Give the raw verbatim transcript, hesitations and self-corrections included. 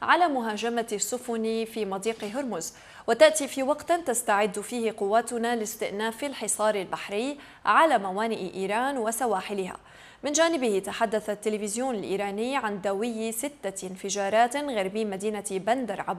على مهاجمة السفن في مضيق هرمز، وتأتي في وقت تستعد فيه قواتنا لاستئناف الحصار البحري على موانئ إيران وسواحلها. من جانبه تحدث التلفزيون الإيراني عن دوي ستة انفجارات غربي مدينة بندر عباس